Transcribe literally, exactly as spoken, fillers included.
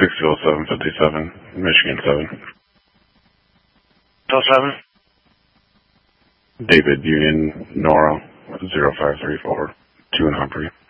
Dixville seven fifty-seven, Michigan seven. Bill seven. David Union Nora zero five three four, two in Humphrey.